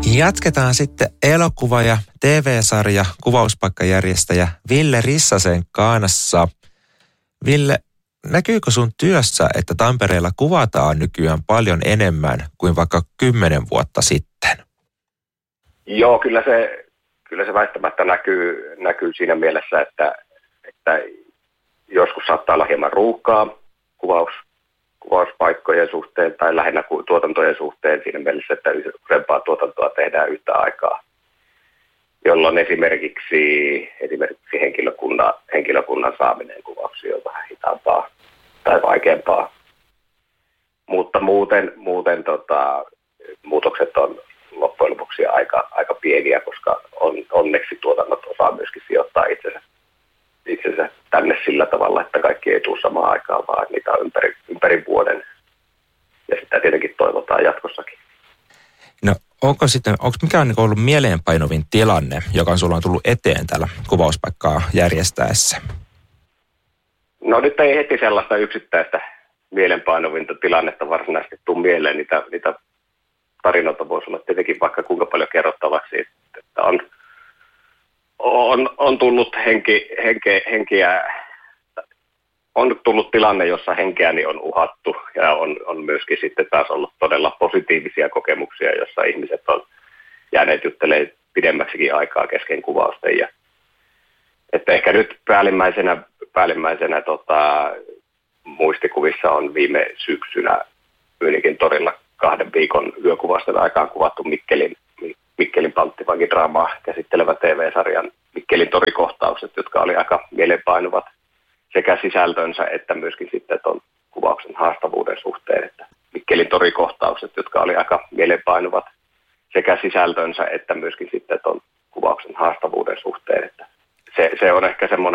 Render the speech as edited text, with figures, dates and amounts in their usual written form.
Jatketaan sitten elokuva- ja TV-sarja kuvauspaikkajärjestäjä Ville Rissasen kanssa. Ville, näkyykö sun työssä, että Tampereella kuvataan nykyään paljon enemmän kuin vaikka 10 vuotta sitten? Joo, kyllä se väistämättä näkyy siinä mielessä, että joskus saattaa olla hieman ruuhkaa kuvauspaikkojen suhteen tai lähinnä tuotantojen suhteen siinä mielessä, että useampaa tuotantoa tehdään yhtä aikaa, jolloin esimerkiksi henkilökunnan saaminen kuvauksiin on vähän hitaampaa tai vaikeampaa. Mutta muuten muutokset on loppujen lopuksi aika pieniä, koska onneksi tuotannot osaa myöskin sijoittaa itsensä tänne sillä tavalla, että kaikki ei tule samaan aikaan, vaan niitä on ympäri vuoden. Ja sitä tietenkin toivotaan jatkossakin. No onko mikä on ollut mieleenpainovin tilanne, joka sulla on tullut eteen täällä kuvauspaikkaa järjestäessä? No nyt ei heti sellaista yksittäistä mieleenpainovinta tilannetta varsinaisesti tule mieleen. Niitä tarinoita voisi olla tietenkin vaikka kuinka paljon kerrottavaksi, että on tullut on tullut tilanne, jossa henkeäni on uhattu ja on myöskin sitten taas ollut todella positiivisia kokemuksia, jossa ihmiset on jääneet juttelemaan pidemmäksikin aikaa kesken kuvausten. Että ehkä nyt päällimmäisenä muistikuvissa on viime syksynä Myynikin torilla 2 viikon yökuvasten aikaan kuvattu Mikkelin panttivankidraamaa käsittelevä TV-sarjan Mikkelin torikohtaukset, jotka oli aika mieleenpainuvat sekä sisältönsä että myöskin sitten tuon kuvauksen haastavuuden suhteen. Että Mikkelin torikohtaukset, jotka oli aika mieleenpainuvat sekä sisältönsä että myöskin sitten tuon kuvauksen haastavuuden suhteen. Että se on ehkä